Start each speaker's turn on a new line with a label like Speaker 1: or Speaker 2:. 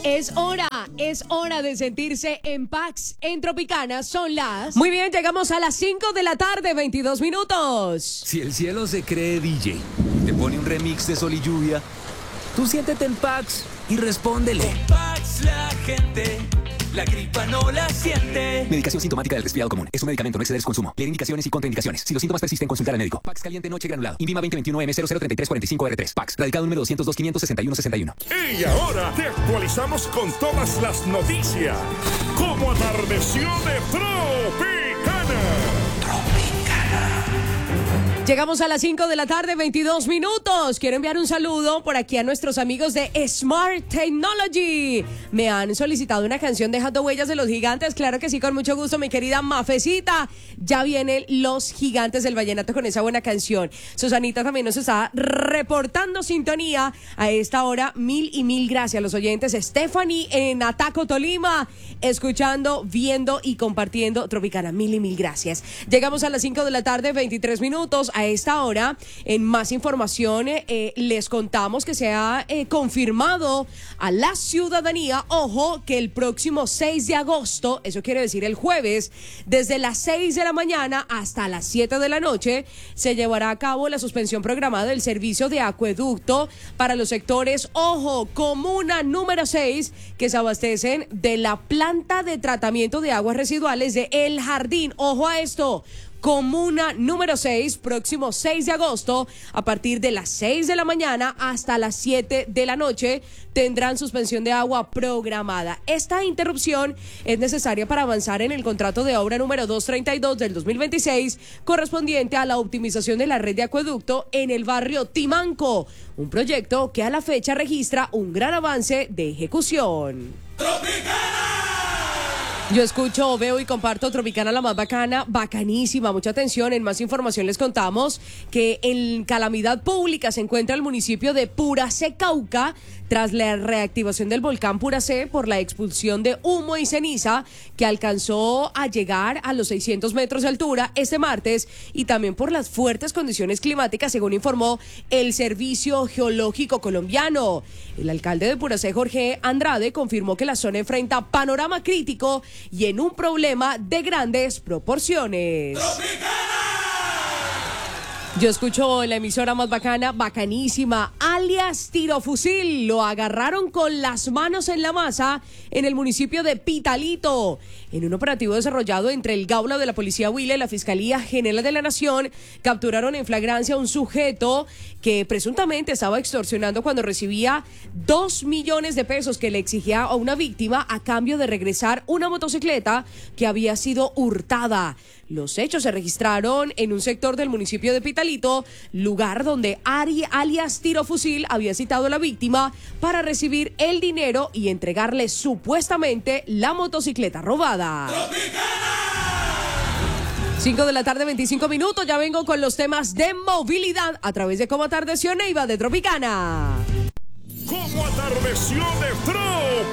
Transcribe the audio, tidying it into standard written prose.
Speaker 1: Es hora de sentirse en Pax. En Tropicana son las... Muy bien, llegamos a las 5 de la tarde, 22 minutos.
Speaker 2: Si el cielo se cree DJ, te pone un remix de Sol y Lluvia, tú siéntete en Pax y respóndele.
Speaker 3: En Pax la gente, la gripa no la siente.
Speaker 2: Medicación sintomática del resfriado común. Es un medicamento, no exceder su consumo. Leer indicaciones y contraindicaciones. Si los síntomas persisten, consultar al médico. Pax caliente noche granulado. INVIMA 2021M003345R3. Pax. Radicado número 202-561-61.
Speaker 4: Y ahora te actualizamos con todas las noticias. Como atardeció de Tropicana.
Speaker 1: Llegamos a las 5 de la tarde, 22 minutos. Quiero enviar un saludo por aquí a nuestros amigos de Smart Technology. Me han solicitado una canción Dejando Huellas de los Gigantes. Claro que sí, con mucho gusto, mi querida Mafecita. Ya vienen los Gigantes del Vallenato con esa buena canción. Susanita también nos está reportando sintonía a esta hora. Mil y mil gracias a los oyentes. Stephanie en Ataco, Tolima, escuchando, viendo y compartiendo Tropicana. Mil y mil gracias. Llegamos a las 5 de la tarde, 23 minutos. A esta hora, en más información, les contamos que se ha confirmado a la ciudadanía, ojo, que el próximo 6 de agosto, eso quiere decir el jueves, desde las 6 de la mañana hasta las 7 de la noche, se llevará a cabo la suspensión programada del servicio de acueducto para los sectores, ojo, comuna número 6, que se abastecen de la planta de tratamiento de aguas residuales de El Jardín. Ojo a esto. Comuna número 6, próximo 6 de agosto, a partir de las 6 de la mañana hasta las 7 de la noche, tendrán suspensión de agua programada. Esta interrupción es necesaria para avanzar en el contrato de obra número 232 del 2026, correspondiente a la optimización de la red de acueducto en el barrio Timanco, un proyecto que a la fecha registra un gran avance de ejecución. Yo escucho, veo y comparto Tropicana, la más bacana, bacanísima, mucha atención. En más información les contamos que en calamidad pública se encuentra el municipio de Puracé, Cauca, tras la reactivación del volcán Puracé por la expulsión de humo y ceniza que alcanzó a llegar a los 600 metros de altura este martes, y también por las fuertes condiciones climáticas, según informó el Servicio Geológico Colombiano. El alcalde de Puracé, Jorge Andrade, confirmó que la zona enfrenta panorama crítico y en un problema de grandes proporciones. Yo escucho la emisora más bacana, bacanísima, alias Tirofusil. Lo agarraron con las manos en la masa en el municipio de Pitalito. En un operativo desarrollado entre el Gaula de la Policía Huila y la Fiscalía General de la Nación, capturaron en flagrancia a un sujeto que presuntamente estaba extorsionando cuando recibía 2 millones de pesos que le exigía a una víctima a cambio de regresar una motocicleta que había sido hurtada. Los hechos se registraron en un sector del municipio de Pitalito, lugar donde alias Tirofusil había citado a la víctima para recibir el dinero y entregarle supuestamente la motocicleta robada. ¡Tropicana! 5 de la tarde, 25 minutos. Ya vengo con los temas de movilidad a través de Cómo Atardeció Neiva de Tropicana.
Speaker 4: Como atardeció de Tropicana.